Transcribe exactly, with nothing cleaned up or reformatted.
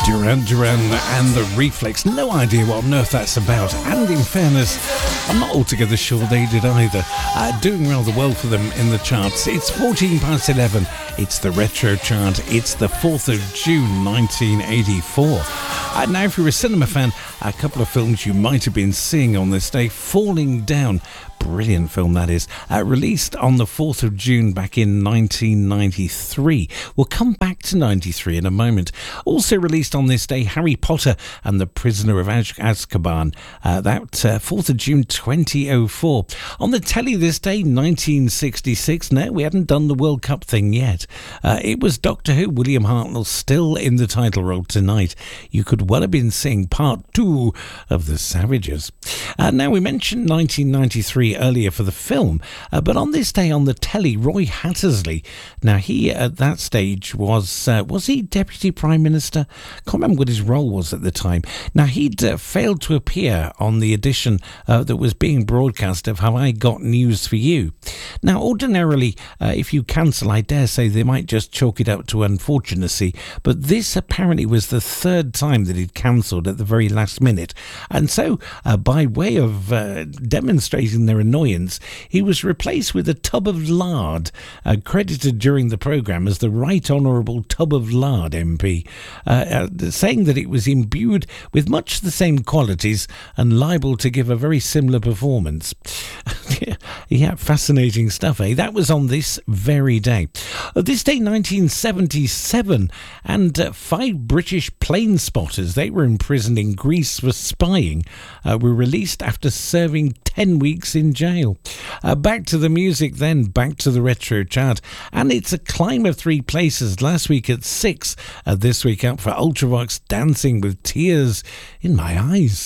Duran Duran and the Reflex. No idea what on earth that's about, and in fairness, I'm not altogether sure they did either. Uh, doing rather well for them in the charts. It's fourteen past eleven. It's the Retro Chart. It's the fourth of June nineteen eighty-four. Uh, now, if you're a cinema fan, a couple of films you might have been seeing on this day. Falling Down. Brilliant film, that is. Uh, released on the fourth of June back in nineteen ninety-three. We'll come back to ninety-three in a moment. Also released on this day, Harry Potter and the Prisoner of Az- Azkaban. Uh, that uh, fourth of June twenty oh four. On the telly this day, nineteen sixty-six. No, we hadn't done the World Cup thing yet. Uh, it was Doctor Who, William Hartnell, still in the title role tonight. You could well have been seeing part two of The Savages. Uh, now, we mentioned nineteen ninety-three earlier for the film, uh, but on this day on the telly, Roy Hattersley, now he at that stage was uh, was he Deputy Prime Minister? Can't remember what his role was at the time. Now he'd uh, failed to appear on the edition uh, that was being broadcast of Have I Got News for You. Now ordinarily uh, if you cancel, I dare say they might just chalk it up to unfortunacy, but this apparently was the third time that he'd cancelled at the very last minute, and so uh, by way of uh, demonstrating their annoyance, he was replaced with a tub of lard, uh, credited during the programme as the Right Honourable Tub of Lard M P, uh, uh, saying that it was imbued with much the same qualities and liable to give a very similar performance. Yeah, fascinating stuff, eh? That was on this very day. Uh, this day, nineteen seventy-seven, and uh, five British plane spotters, they were imprisoned in Greece for spying, uh, were released after serving ten weeks in jail. Uh, back to the music then, back to the Retro Chart, and it's a climb of three places. Last week at six, uh, this week up for Ultravox, Dancing with Tears in My Eyes.